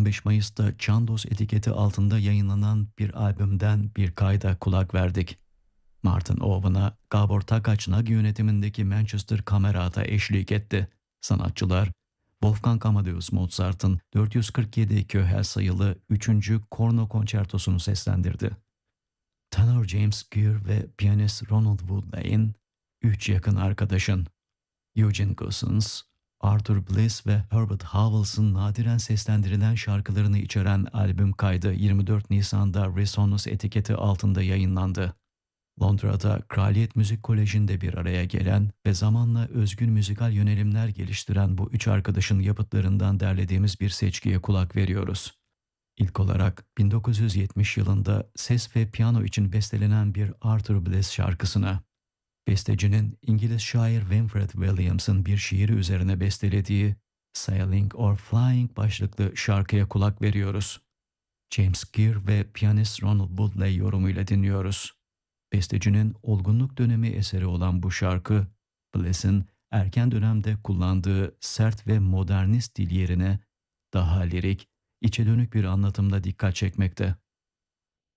15 Mayıs'ta Chandos etiketi altında yayınlanan bir albümden bir kayda kulak verdik. Martin Owen'a Gabor Takacs yönetimindeki Manchester Kamerata eşlik etti. Sanatçılar, Wolfgang Amadeus Mozart'ın 447 köhel sayılı 3. Korno konçertosunu seslendirdi. Tenor James Geer ve piyanist Ronald Woodley'in üç yakın arkadaşın Eugene Goosens, Arthur Bliss ve Herbert Howells'ın nadiren seslendirilen şarkılarını içeren albüm kaydı 24 Nisan'da Resonance etiketi altında yayınlandı. Londra'da Kraliyet Müzik Koleji'nde bir araya gelen ve zamanla özgün müzikal yönelimler geliştiren bu üç arkadaşın yapıtlarından derlediğimiz bir seçkiye kulak veriyoruz. İlk olarak 1970 yılında ses ve piyano için bestelenen bir Arthur Bliss şarkısına, bestecinin İngiliz şair Winfred Williams'ın bir şiiri üzerine bestelediği Sailing or Flying başlıklı şarkıya kulak veriyoruz. James Geer ve piyanist Ronald Woodley yorumuyla dinliyoruz. Bestecinin olgunluk dönemi eseri olan bu şarkı, Bliss'in erken dönemde kullandığı sert ve modernist dil yerine daha lirik, içe dönük bir anlatımla dikkat çekmekte.